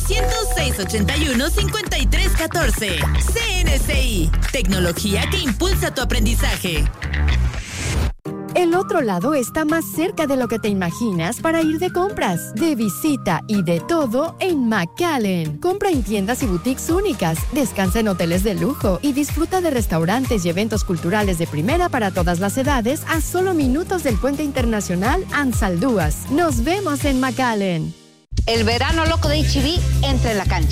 681-5314. CNCI, tecnología que impulsa tu aprendizaje. El otro lado está más cerca de lo que te imaginas para ir de compras, de visita y de todo en McAllen. Compra en tiendas y boutiques únicas, descansa en hoteles de lujo y disfruta de restaurantes y eventos culturales de primera para todas las edades a solo minutos del Puente Internacional Ansaldúas. Nos vemos en McAllen. El verano loco de HB entra en la cancha.